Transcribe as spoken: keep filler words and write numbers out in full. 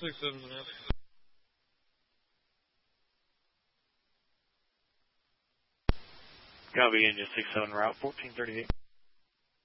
Six seven and a half. Copy, engine six seven, route fourteen thirty-eight.